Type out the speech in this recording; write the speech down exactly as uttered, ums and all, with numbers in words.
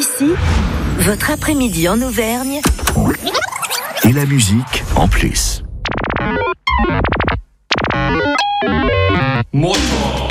Ici, votre après-midi en Auvergne. Et la musique en plus. Motor.